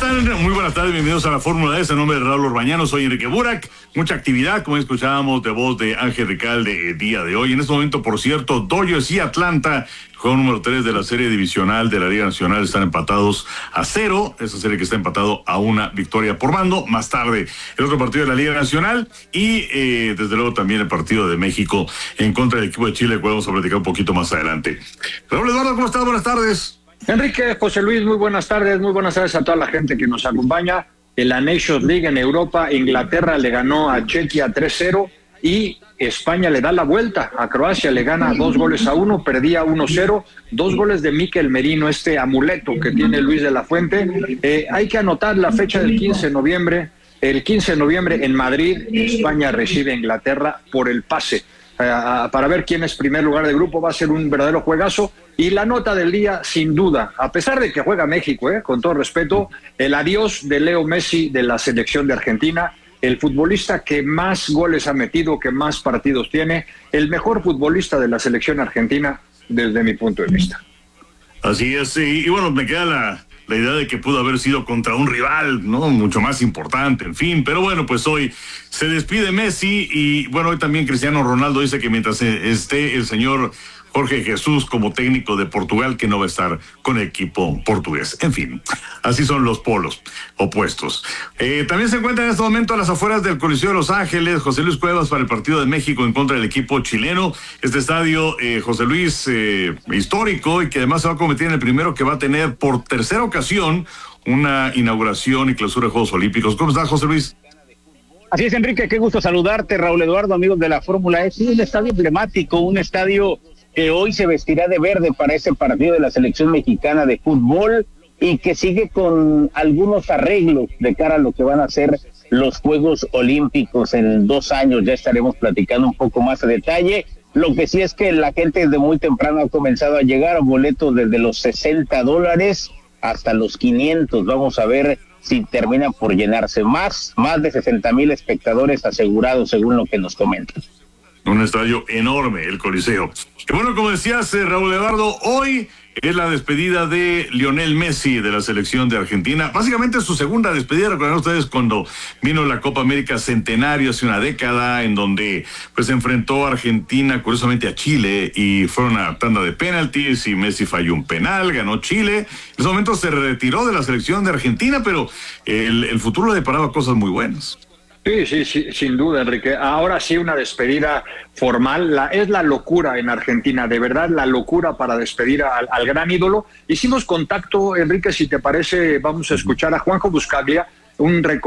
están? Muy buenas tardes, bienvenidos a la Fórmula S. En nombre de Raúl Orbañano, soy Enrique Burak. Mucha actividad, como escuchábamos de voz de Ángel Recalde el día de hoy. En este momento, por cierto, Dodgers y Atlanta, juego número 3 de la serie divisional de la Liga Nacional, están empatados a 0. Esa serie que está empatado a una victoria por bando. Más tarde, el otro partido de la Liga Nacional y, desde luego, también el partido de México en contra del equipo de Chile, que vamos a platicar un poquito más adelante. Raúl Eduardo, ¿cómo estás? Buenas tardes. Enrique, José Luis, muy buenas tardes a toda la gente que nos acompaña. En la Nations League en Europa, Inglaterra le ganó a Chequia 3-0 y España le da la vuelta a Croacia, le gana 2-1, perdía 1-0, 2 goles de Mikel Merino, este amuleto que tiene Luis de la Fuente. Hay que anotar la fecha del 15 de noviembre. El 15 de noviembre en Madrid, España recibe a Inglaterra por el pase. Para ver quién es primer lugar de grupo, va a ser un verdadero juegazo. Y la nota del día, sin duda, a pesar de que juega México, con todo respeto, el adiós de Leo Messi de la selección de Argentina, el futbolista que más goles ha metido, que más partidos tiene, el mejor futbolista de la selección argentina desde mi punto de vista. Así es, y bueno, me queda la idea de que pudo haber sido contra un rival, ¿no? Mucho más importante, en fin. Pero bueno, pues hoy se despide Messi y bueno, hoy también Cristiano Ronaldo dice que mientras esté el señor Jorge Jesús como técnico de Portugal, que no va a estar con el equipo portugués. En fin, así son los polos opuestos. También se encuentra en este momento a las afueras del Coliseo de Los Ángeles José Luis Cuevas para el partido de México en contra del equipo chileno. Este estadio, José Luis, histórico, y que además se va a convertir en el primero que va a tener por tercera ocasión una inauguración y clausura de Juegos Olímpicos. ¿Cómo estás, José Luis? Así es, Enrique, qué gusto saludarte, Raúl Eduardo, amigos de la Fórmula S. Un estadio emblemático, un estadio que hoy se vestirá de verde para ese partido de la selección mexicana de fútbol y que sigue con algunos arreglos de cara a lo que van a ser los Juegos Olímpicos en 2 años. Ya estaremos platicando un poco más a detalle. Lo que sí es que la gente desde muy temprano ha comenzado a llegar a boletos desde los $60 hasta los 500. Vamos a ver si terminan por llenarse. Más de 60,000 espectadores asegurados, según lo que nos comentan. Un estadio enorme, el Coliseo. Y bueno, como decías, Raúl Eduardo, hoy es la despedida de Lionel Messi de la selección de Argentina. Básicamente su segunda despedida. Recordarán ustedes cuando vino la Copa América Centenario hace una década, en donde pues enfrentó a Argentina, curiosamente a Chile, y fueron a tanda de penaltis y Messi falló un penal, ganó Chile. En ese momento se retiró de la selección de Argentina, pero el futuro le deparaba cosas muy buenas. Sí, sin duda, Enrique. Ahora sí, una despedida formal. Es la locura en Argentina, de verdad, la locura para despedir al gran ídolo. Hicimos contacto, Enrique, si te parece, vamos a escuchar a Juanjo Buscaglia, un